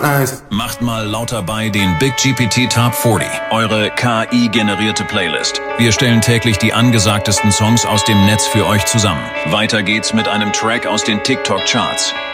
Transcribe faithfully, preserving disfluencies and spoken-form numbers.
nice. Macht mal lauter bei den Big G P T Top vierzig, eure K I-generierte Playlist. Wir stellen täglich die angesagtesten Songs aus dem Netz für euch zusammen. Weiter geht's mit einem Track aus den TikTok-Charts.